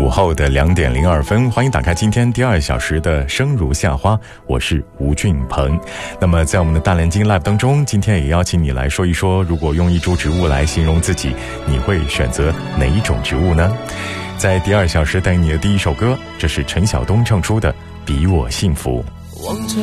午后的2点02分，欢迎打开今天第2小时的生如夏花，我是吴俊鹏。那么在我们的大连经 Live 当中，今天也邀请你来说一说，如果用一株植物来形容自己，你会选择哪一种植物呢？在第2小时带你的第一首歌，这是陈晓东唱出的《比我幸福》。